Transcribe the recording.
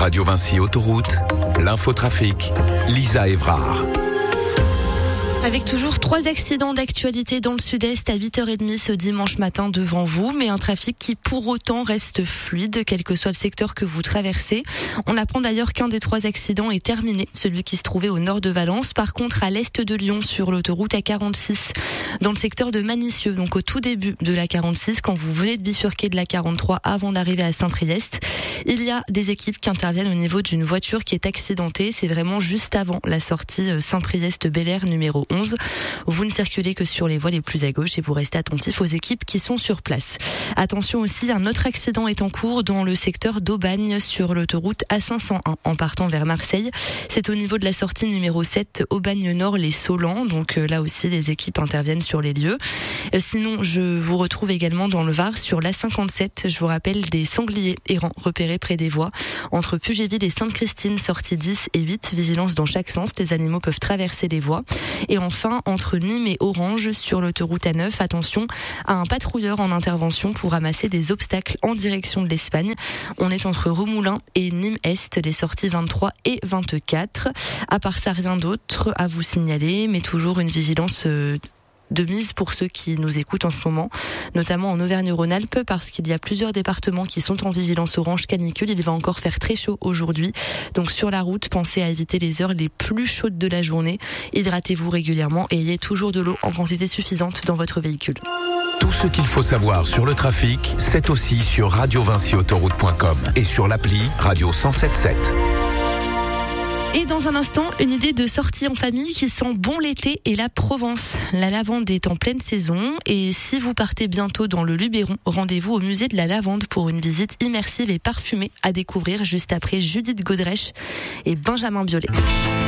Radio Vinci Autoroute, l'infotrafic, Lisa Évrard. Avec toujours 3 accidents d'actualité dans le sud-est à 8h30 ce dimanche matin devant vous, mais un trafic qui pour autant reste fluide, quel que soit le secteur que vous traversez. On apprend d'ailleurs qu'un des 3 accidents est terminé, celui qui se trouvait au nord de Valence. Par contre, à l'est de Lyon, sur l'autoroute A46, dans le secteur de Manicieux, donc au tout début de la 46, quand vous venez de bifurquer de la 43 avant d'arriver à Saint-Priest, il y a des équipes qui interviennent au niveau d'une voiture qui est accidentée. C'est vraiment juste avant la sortie Saint-Priest-Bel-Air numéro 11. Vous ne circulez que sur les voies les plus à gauche et vous restez attentif aux équipes qui sont sur place. Attention aussi, un autre accident est en cours dans le secteur d'Aubagne sur l'autoroute A501 en partant vers Marseille. C'est au niveau de la sortie numéro 7 Aubagne Nord les Solans. Donc là aussi les équipes interviennent sur les lieux. Sinon, je vous retrouve également dans le Var sur l'A57. Je vous rappelle des sangliers errants repérés près des voies entre Pugéville et Sainte-Christine, sortie 10 et 8. Vigilance dans chaque sens. Les animaux peuvent traverser les voies. Et enfin, entre Nîmes et Orange, sur l'autoroute A9, attention à un patrouilleur en intervention pour ramasser des obstacles en direction de l'Espagne. On est entre Remoulins et Nîmes-Est, les sorties 23 et 24. À part ça, rien d'autre à vous signaler, mais toujours une vigilance de mise pour ceux qui nous écoutent en ce moment, notamment en Auvergne-Rhône-Alpes, parce qu'il y a plusieurs départements qui sont en vigilance orange canicule. Il va encore faire très chaud aujourd'hui. Donc sur la route, pensez à éviter les heures les plus chaudes de la journée. Hydratez-vous régulièrement et ayez toujours de l'eau en quantité suffisante dans votre véhicule. Tout ce qu'il faut savoir sur le trafic, c'est aussi sur radiovinciautoroute.com et sur l'appli Radio 107.7. Et dans un instant, une idée de sortie en famille qui sent bon l'été et la Provence. La lavande est en pleine saison et si vous partez bientôt dans le Luberon, rendez-vous au musée de la lavande pour une visite immersive et parfumée à découvrir juste après Judith Godrèche et Benjamin Biolay.